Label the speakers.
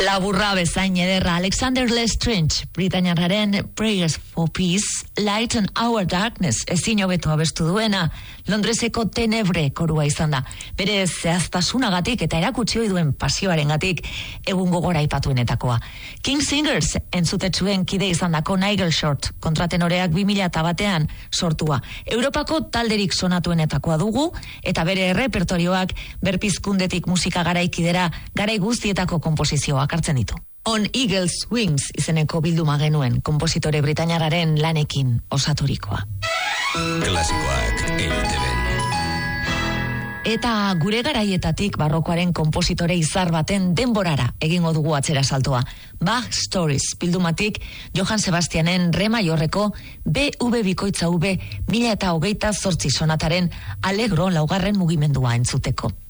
Speaker 1: Laburra bezain ederra Alexander Lestrange, Britainiarraren Prayers for Peace, Lighten Our Darkness, ezin hobeto abestu duena, Londreseko Tenebre korua izan da. Bere zehaztasunagatik eta erakutsi ohi duen pasioarengatik egun gogora aipatuenetakoa. King Singers entzutetxuen kide izandako Nigel Short, kontratenoreak 2001 sortua. Europako talderik sonatuenetakoa dugu, eta bere repertorioak berpizkundetik musika garaikidera garai guztietako konposizioak hartzen ditu. On Eagle's Wings izeneko bilduma genuen, konpositore britainiarraren lanekin osaturikoa.
Speaker 2: Klasikoak EITB.
Speaker 1: Eta gure garaietatik barrokoaren konpositore izar baten denborara egingo dugu atzera saltoa. Bach Stories bildumatik Johann Sebastianen Re maiorreko BV bikoitza V 1028 sonataren Allegro laugarren mugimendua entzuteko.